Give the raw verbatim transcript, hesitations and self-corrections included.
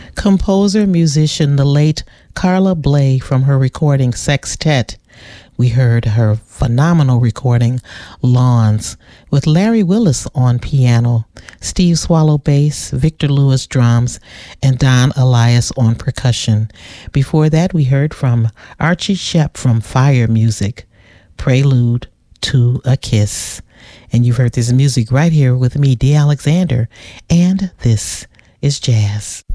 composer, musician, the late Carla Bley from her recording Sextet. We heard her phenomenal recording, Lawns, with Larry Willis on piano, Steve Swallow bass, Victor Lewis drums, and Don Elias on percussion. Before that, we heard from Archie Shepp from Fire Music, Prelude to a Kiss. And you've heard this music right here with me, Dee Alexander, and this is jazz.